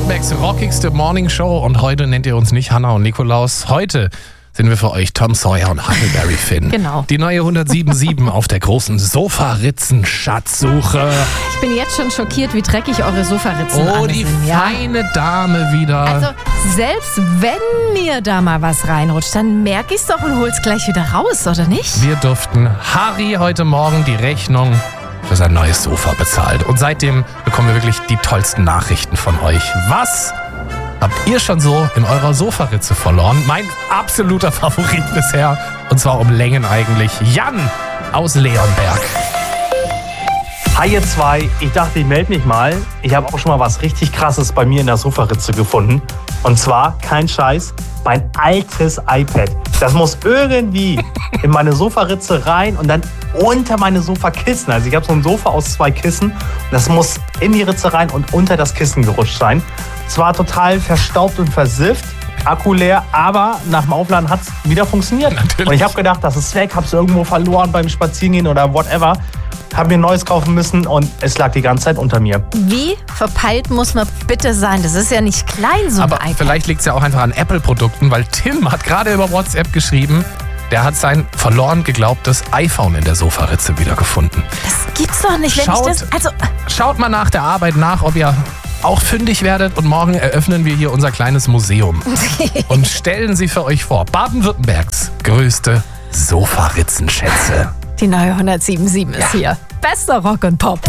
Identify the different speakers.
Speaker 1: Baden-Württembergs rockigste Morning Show und heute nennt ihr uns nicht Hannah und Nikolaus. Heute sind wir für euch Tom Sawyer und Huckleberry Finn.
Speaker 2: Genau.
Speaker 1: Die neue 107.7 auf der großen Sofaritzen-Schatzsuche.
Speaker 2: Ich bin jetzt schon schockiert, wie dreckig eure Sofaritzen
Speaker 1: Oh,
Speaker 2: alle
Speaker 1: die
Speaker 2: sind. Ja?
Speaker 1: feine Dame wieder.
Speaker 2: Also, selbst wenn mir da mal was reinrutscht, dann merke ich es doch und hol's gleich wieder raus, oder nicht?
Speaker 1: Wir durften Harry heute Morgen die Rechnung für sein neues Sofa bezahlt. Und seitdem bekommen wir wirklich die tollsten Nachrichten von euch. Was habt ihr schon so in eurer Sofaritze verloren? Mein absoluter Favorit bisher. Und zwar um Längen eigentlich. Jan aus Leonberg.
Speaker 3: Hi ihr zwei, ich dachte, ich melde mich mal. Ich habe auch schon mal was richtig Krasses bei mir in der Sofaritze gefunden. Und zwar, kein Scheiß, mein altes iPad. Das muss irgendwie in meine Sofaritze rein und dann unter meine Sofakissen. Also ich habe so ein Sofa aus 2 Kissen. Und das muss in die Ritze rein und unter das Kissen gerutscht sein. Zwar total verstaubt und versifft, Akku leer, aber nach dem Aufladen hat es wieder funktioniert.
Speaker 1: Natürlich.
Speaker 3: Und ich habe gedacht, das ist weg, habe es irgendwo verloren beim Spazierengehen oder whatever. Habe mir ein neues kaufen müssen und es lag die ganze Zeit unter mir.
Speaker 2: Wie verpeilt muss man bitte sein? Das ist ja nicht klein, so ein
Speaker 1: Aber
Speaker 2: iPad.
Speaker 1: vielleicht liegt es ja auch einfach an Apple-Produkten, weil Tim hat gerade über WhatsApp geschrieben, der hat sein verloren geglaubtes iPhone in der Sofaritze wiedergefunden.
Speaker 2: Das gibt's doch nicht, wenn
Speaker 1: Schaut-
Speaker 2: ich das... Also,
Speaker 1: Schaut mal nach der Arbeit nach, ob ihr auch fündig werdet und morgen eröffnen wir hier unser kleines Museum und stellen sie für euch vor. Baden-Württembergs größte Sofaritzenschätze.
Speaker 2: die neue 107.7 ist hier. Bester Rock und Pop.